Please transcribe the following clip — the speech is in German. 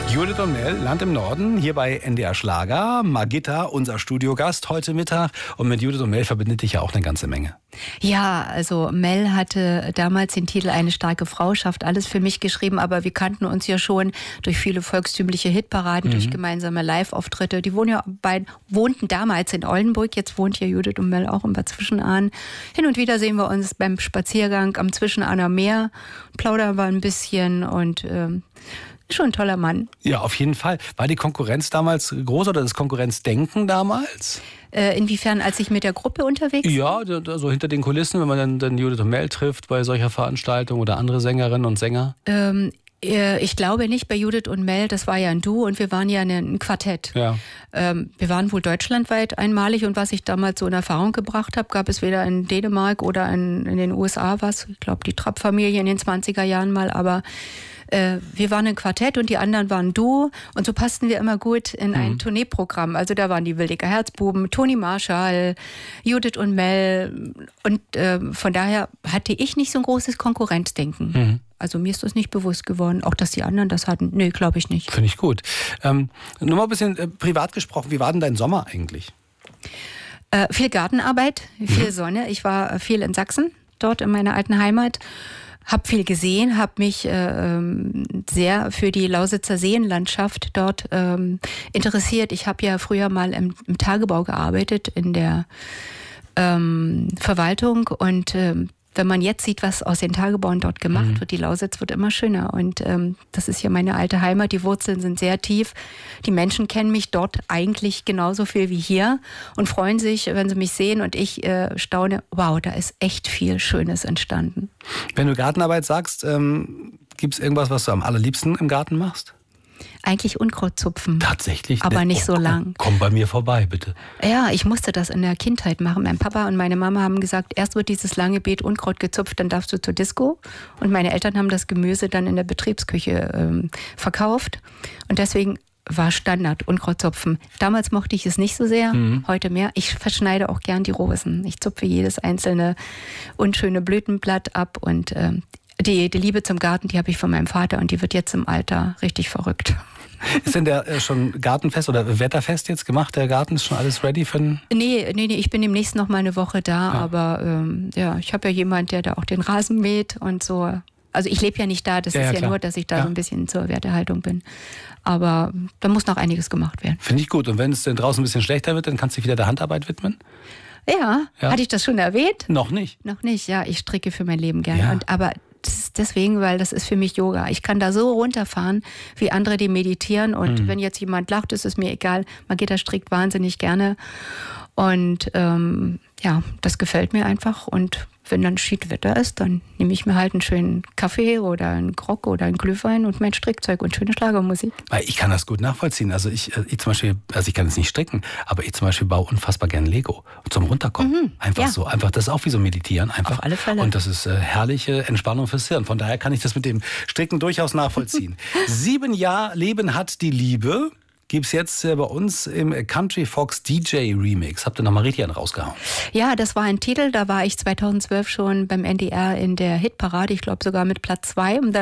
Judith und Mel, Land im Norden, hier bei NDR Schlager. Margitta, unser Studiogast heute Mittag. Und mit Judith und Mel verbindet dich ja auch eine ganze Menge. Ja, also Mel hatte damals den Titel Eine starke Frau, schafft alles für mich geschrieben, aber wir kannten uns ja schon durch viele volkstümliche Hitparaden, durch gemeinsame Live-Auftritte. Die wohnten damals in Oldenburg, jetzt wohnt hier Judith und Mel auch in Bad Zwischenahn. Hin und wieder sehen wir uns beim Spaziergang am Zwischenahner Meer, plaudern wir ein bisschen und schon ein toller Mann. Ja, auf jeden Fall. War die Konkurrenz damals groß oder das Konkurrenzdenken damals? Inwiefern, als ich mit der Gruppe unterwegs war? Ja, so hinter den Kulissen, wenn man dann Judith und Mel trifft bei solcher Veranstaltung oder andere Sängerinnen und Sänger? Ich glaube nicht, bei Judith und Mel, das war ja ein Duo und wir waren ja ein Quartett. Ja. Wir waren wohl deutschlandweit einmalig und was ich damals so in Erfahrung gebracht habe, gab es weder in Dänemark oder in den USA was. Ich glaube, die Trapp-Familie in den 20er Jahren mal, aber wir waren ein Quartett und die anderen waren Duo und so passten wir immer gut in ein Tourneeprogramm. Also da waren die Wildecker Herzbuben, Toni Marshall, Judith und Mel und von daher hatte ich nicht so ein großes Konkurrenzdenken. Also mir ist das nicht bewusst geworden, auch dass die anderen das hatten. Nee, glaube ich nicht. Finde ich gut. Nur mal ein bisschen privat gesprochen, wie war denn dein Sommer eigentlich? Viel Gartenarbeit, viel Sonne. Ich war viel in Sachsen, dort in meiner alten Heimat. Hab viel gesehen, habe mich sehr für die Lausitzer Seenlandschaft dort interessiert. Ich habe ja früher mal im Tagebau gearbeitet, in der Verwaltung und wenn man jetzt sieht, was aus den Tagebauen dort gemacht wird, die Lausitz wird immer schöner. Und das ist ja meine alte Heimat, die Wurzeln sind sehr tief. Die Menschen kennen mich dort eigentlich genauso viel wie hier und freuen sich, wenn sie mich sehen. Und ich staune, wow, da ist echt viel Schönes entstanden. Wenn du Gartenarbeit sagst, gibt es irgendwas, was du am allerliebsten im Garten machst? Eigentlich Unkraut zupfen. Tatsächlich? Aber nicht so lang. Komm bei mir vorbei, bitte. Ja, ich musste das in der Kindheit machen. Mein Papa und meine Mama haben gesagt, erst wird dieses lange Beet Unkraut gezupft, dann darfst du zur Disco. Und meine Eltern haben das Gemüse dann in der Betriebsküche verkauft. Und deswegen war Standard Unkraut zupfen. Damals mochte ich es nicht so sehr, heute mehr. Ich verschneide auch gern die Rosen. Ich zupfe jedes einzelne unschöne Blütenblatt ab und die Liebe zum Garten, die habe ich von meinem Vater und die wird jetzt im Alter richtig verrückt. Ist denn der schon gartenfest oder wetterfest jetzt gemacht? Der Garten ist schon alles ready für den... Nee, ich bin demnächst noch mal eine Woche da, aber ich habe ja jemand, der da auch den Rasen mäht und so. Also ich lebe ja nicht da, das ist ja nur, dass ich da so ein bisschen zur Werterhaltung bin. Aber da muss noch einiges gemacht werden. Finde ich gut. Und wenn es denn draußen ein bisschen schlechter wird, dann kannst du dich wieder der Handarbeit widmen? Ja, hatte ich das schon erwähnt? Noch nicht. Noch nicht, ja. Ich stricke für mein Leben gerne. Ja. Aber deswegen, weil das ist für mich Yoga. Ich kann da so runterfahren, wie andere, die meditieren. Und wenn jetzt jemand lacht, ist es mir egal. Margitta strickt wahnsinnig gerne. Und das gefällt mir einfach. Und wenn dann Schiedwetter ist, dann nehme ich mir halt einen schönen Kaffee oder einen Grog oder einen Glühwein und mein Strickzeug und schöne Schlagermusik. Ich kann das gut nachvollziehen. Also ich zum Beispiel, ich kann es nicht stricken, aber ich zum Beispiel baue unfassbar gerne Lego zum Runterkommen. Einfach so. Einfach, das ist auch wie so Meditieren. Einfach. Auf alle Fälle. Und das ist herrliche Entspannung fürs Hirn. Von daher kann ich das mit dem Stricken durchaus nachvollziehen. 7 Jahre Leben hat die Liebe. Gibt's jetzt bei uns im Country Fox DJ Remix. Habt ihr nochmal richtig einen rausgehauen? Ja, das war ein Titel, da war ich 2012 schon beim NDR in der Hitparade, ich glaube sogar mit Platz 2. Und dann